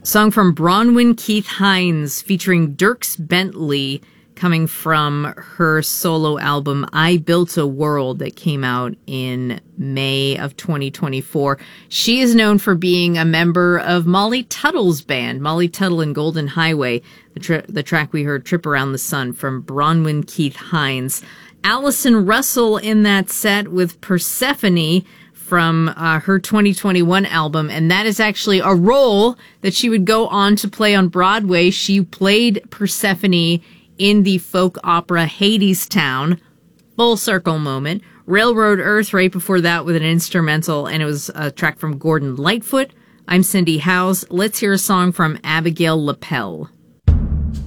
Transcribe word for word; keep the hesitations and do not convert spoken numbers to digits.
Song from Bronwyn Keith Hines featuring Dierks Bentley, coming from her solo album I Built a World that came out in May of twenty twenty-four. She is known for being a member of Molly Tuttle's band, Molly Tuttle and Golden Highway. The, tri- the track we heard, Trip Around the Sun, from Bronwyn Keith Hines. Allison Russell in that set with Persephone from uh, her twenty twenty-one album, and that is actually a role that she would go on to play on Broadway. She played Persephone in the folk opera Hadestown. Full circle moment. Railroad Earth right before that with an instrumental, and it was a track from Gordon Lightfoot. I'm Cindy Howes. Let's hear a song from Abigail Lapel.